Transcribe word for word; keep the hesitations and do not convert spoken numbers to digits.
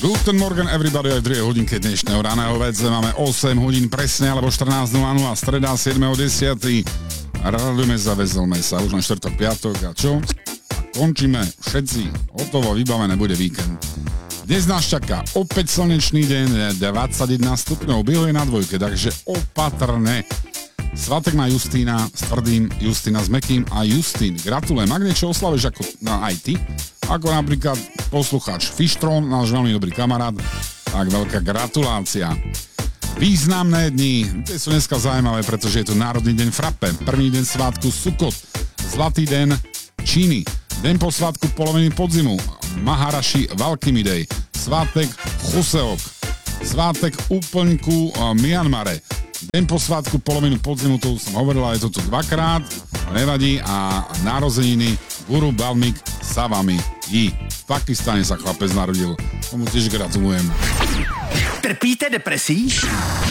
Guten Morgen everybody, aj v druhej hodinke dnešného raného vedze máme osem hodín presne, alebo štrnásť nula nula, streda siedmeho desiateho Radujeme sa, veselme sa, už na štvrtok, piatok a čo? Končíme všetci, hotovo, vybavené, bude víkend. Dnes nás čaká opäť slnečný deň, dvadsaťjeden stupňov, bihuje na dvojke, takže opatrne. Svatek má Justína s tvrdým, Justína s mäkkým a Justín. Gratulujem, ak niečo oslavuješ ako no, aj ty, ako napríklad poslucháč Fishtron, náš veľmi dobrý kamarát, tak veľká gratulácia. Významné dni, tie sú dneska zaujímavé, pretože je tu Národný deň frappe, prvý deň svátku Sukot, Zlatý deň Číny, deň po svátku poloviny podzimu, Maharaši Valkymidej, svátek Chuseok, svátek úplňku Myanmare, deň po svátku polovinu podzimu, to už som hovoril, je to tu dvakrát, nevadí, a narozeniny Guru Balmik Savami Ji. V Pakistane sa chlapec narodil, tomu tiež gratulujem. Trpíte depresí?